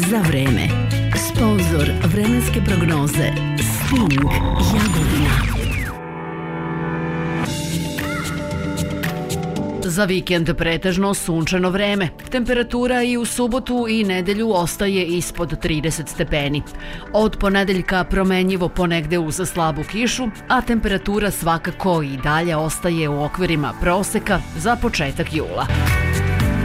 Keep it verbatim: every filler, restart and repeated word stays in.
za vreme. Sponzor vremenske prognoze Sting Jagodina. Za vikend pretežno sunčano vreme. Temperatura i u subotu i nedelju ostaje ispod trideset stepeni. Od ponedeljka promenjivo ponegde uz slabu kišu, a temperatura svakako i dalje ostaje u okvirima proseka za početak jula.